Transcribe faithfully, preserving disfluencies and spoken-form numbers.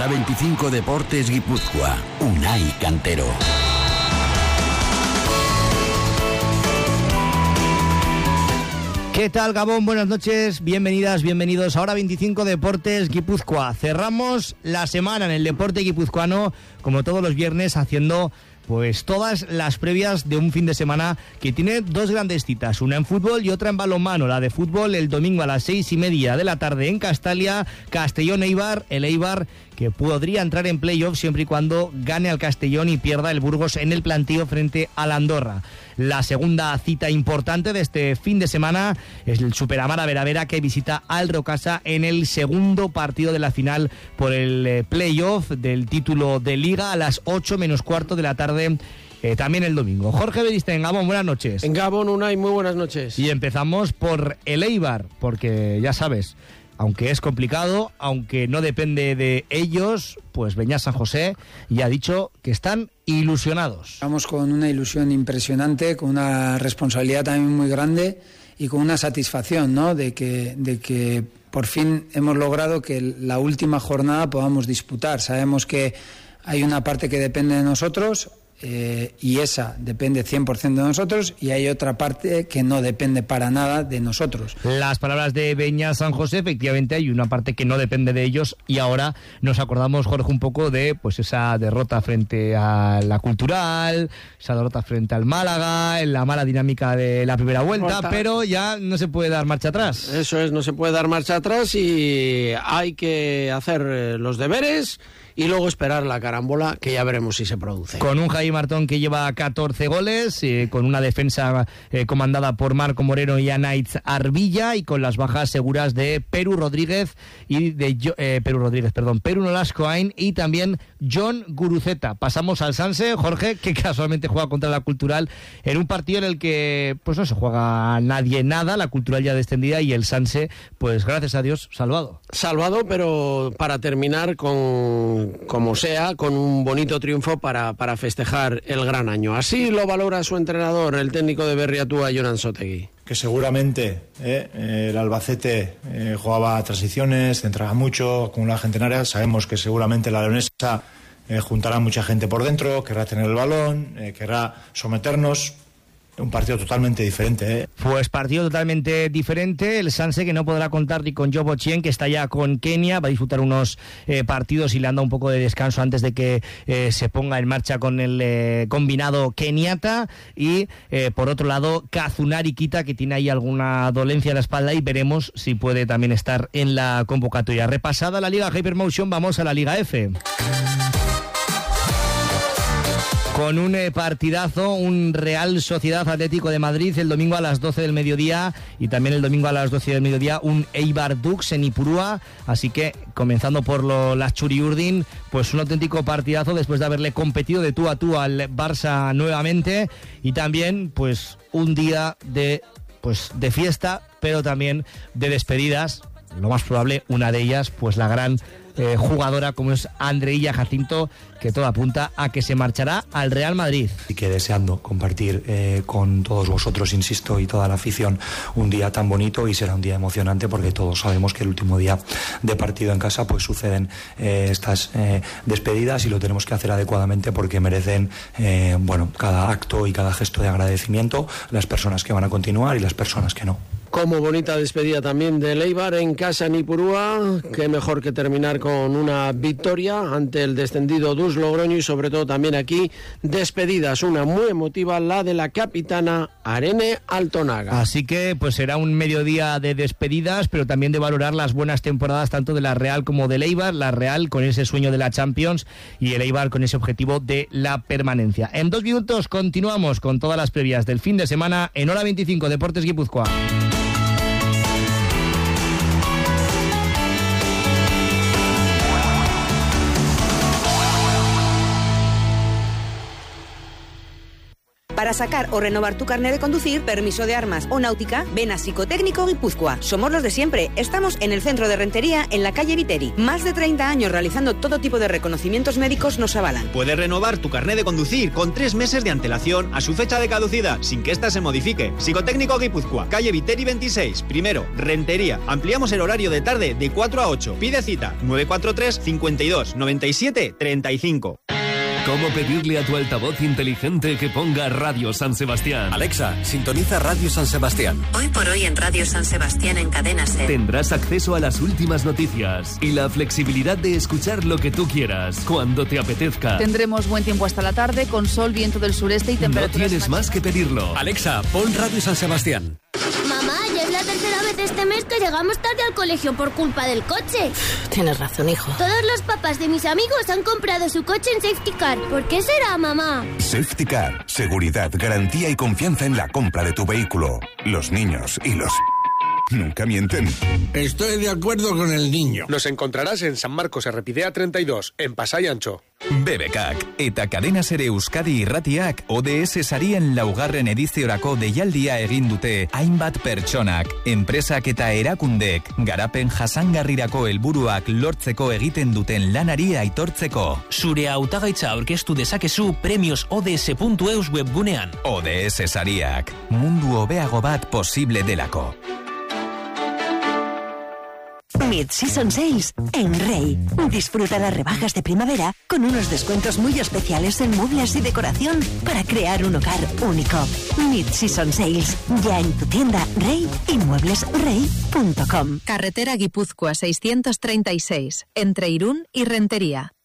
Hora veinticinco Deportes Guipúzcoa. Unai Cantero. ¿Qué tal, Gabón? Buenas noches, bienvenidas, bienvenidos a Hora veinticinco Deportes Guipúzcoa. Cerramos la semana en el deporte guipuzcoano, como todos los viernes, haciendo pues todas las previas de un fin de semana que tiene dos grandes citas, una en fútbol y otra en balonmano. La de fútbol el domingo a las seis y media de la tarde en Castalia, Castellón-Eibar, el Eibar que podría entrar en playoff siempre y cuando gane al Castellón y pierda el Burgos en el plantío frente al Andorra. La segunda cita importante de este fin de semana es el Superamara Veravera, que visita al Rocasa en el segundo partido de la final por el eh, playoff del título de Liga a las ocho menos cuarto de la tarde. Eh, también el domingo. Jorge Beriste, en Gabón, buenas noches. En Gabón, Unai, muy buenas noches. Y empezamos por el Eibar, porque ya sabes, aunque es complicado, aunque no depende de ellos, pues Beñat San José ya ha dicho que están ilusionados. Estamos con una ilusión impresionante, con una responsabilidad también muy grande y con una satisfacción, ¿no?, de que, de que por fin hemos logrado que la última jornada podamos disputar. Sabemos que hay una parte que depende de nosotros, Eh, y esa depende cien por ciento de nosotros, y hay otra parte que no depende para nada de nosotros. Las palabras de Beñat San José, efectivamente hay una parte que no depende de ellos, y ahora nos acordamos, Jorge, un poco de pues esa derrota frente a la Cultural, esa derrota frente al Málaga, en la mala dinámica de la primera vuelta, Volta. Pero ya no se puede dar marcha atrás. Eso es, no se puede dar marcha atrás y hay que hacer los deberes y luego esperar la carambola, que ya veremos si se produce. Con un Jaime Martón que lleva catorce goles, eh, con una defensa eh, comandada por Marco Moreno y Anaitz Arbilla, y con las bajas seguras de Perú Rodríguez y de eh, Perú Rodríguez, perdón, Perú Nolascoain y también John Guruceta. Pasamos al Sanse, Jorge, que casualmente juega contra la Cultural en un partido en el que pues no se juega nadie nada, la Cultural ya descendida y el Sanse, pues gracias a Dios, salvado. Salvado, pero para terminar con como sea, con un bonito triunfo para, para festejar el gran año. Así lo valora su entrenador, el técnico de Berriatúa, Jonan Sotegui. Que seguramente eh, el Albacete eh, jugaba transiciones, centraba mucho, acumulaba gente en área. Sabemos que seguramente la leonesa eh, juntará mucha gente por dentro, querrá tener el balón, eh, querrá someternos. Un partido totalmente diferente, ¿eh? Pues partido totalmente diferente. El Sanse, que no podrá contar ni con Jobo Chien, que está ya con Kenia, va a disfrutar unos eh, partidos y le anda un poco de descanso antes de que eh, se ponga en marcha con el eh, combinado keniata. Y eh, por otro lado, Kazunari Kita, que tiene ahí alguna dolencia en la espalda, y veremos si puede también estar en la convocatoria. Repasada la Liga Hypermotion, vamos a la Liga F. Con un eh, partidazo, un Real Sociedad Atlético de Madrid el domingo a las doce del mediodía, y también el domingo a las doce del mediodía un Eibar Dux en Ipurúa. Así que, comenzando por lo, las Churiurdin, pues un auténtico partidazo después de haberle competido de tú a tú al Barça nuevamente, y también pues un día de, pues, de fiesta, pero también de despedidas. Lo más probable, una de ellas, pues la gran eh, jugadora como es Andreilla Jacinto, que todo apunta a que se marchará al Real Madrid. Y que deseando compartir eh, con todos vosotros, insisto, y toda la afición, un día tan bonito, y será un día emocionante porque todos sabemos que el último día de partido en casa pues suceden eh, estas eh, despedidas, y lo tenemos que hacer adecuadamente porque merecen eh, bueno, cada acto y cada gesto de agradecimiento las personas que van a continuar y las personas que no. Como bonita despedida también de Eibar en casa en Ipurúa, qué mejor que terminar con una victoria ante el descendido Dus Logroño, y sobre todo también aquí despedidas, una muy emotiva, la de la capitana Arene Altonaga. Así que pues será un mediodía de despedidas, pero también de valorar las buenas temporadas tanto de la Real como del Eibar, la Real con ese sueño de la Champions y el Eibar con ese objetivo de la permanencia. En dos minutos continuamos con todas las previas del fin de semana en Hora veinticinco Deportes Guipúzcoa. Para sacar o renovar tu carnet de conducir, permiso de armas o náutica, ven a Psicotécnico Guipúzcoa. Somos los de siempre. Estamos en el centro de Rentería, en la calle Viteri. Más de treinta años realizando todo tipo de reconocimientos médicos nos avalan. Puedes renovar tu carnet de conducir con tres meses de antelación a su fecha de caducidad, sin que ésta se modifique. Psicotécnico Guipúzcoa, calle Viteri veintiséis, primero, Rentería. Ampliamos el horario de tarde de cuatro a ocho. Pide cita nueve cuatro tres, cincuenta y dos, noventa y siete, treinta y cinco. ¿Cómo pedirle a tu altavoz inteligente que ponga Radio San Sebastián? Alexa, sintoniza Radio San Sebastián. Hoy por hoy en Radio San Sebastián en Cadena SER. Tendrás acceso a las últimas noticias y la flexibilidad de escuchar lo que tú quieras, cuando te apetezca. Tendremos buen tiempo hasta la tarde, con sol, viento del sureste y temperaturas. No tienes más que pedirlo. Alexa, pon Radio San Sebastián. Mamá, ya es la tercera vez este mes que llegamos tarde al colegio por culpa del coche. Tienes razón, hijo. Todos los papás de mis amigos han comprado su coche en Safety Car. ¿Por qué será, mamá? Safety Car. Seguridad, garantía y confianza en la compra de tu vehículo. Los niños y los... nunca mienten. Estoy de acuerdo con el niño. Nos encontrarás en San Marcos Errepidea treinta y dos, en Pasai Antxo. B B K k eta Cadena SER Euskadi irratiak O D S sarien laugarren ediziorako deialdia egin dute hainbat pertsonak, enpresak eta erakundek garapen jasangarrirako helburuak lortzeko egiten duten lanari aitortzeko. Zure hautagaitza aurkeztu dezakezu premios O D S puntu eus webgunean. O D S sariak, mundu hobeago bat posible delako. Mid-Season Sales en Rey. Disfruta las rebajas de primavera con unos descuentos muy especiales en muebles y decoración para crear un hogar único. Mid-Season Sales, ya en tu tienda Rey y muebles rey punto com. Carretera Guipúzcoa seiscientos treinta y seis, entre Irún y Rentería.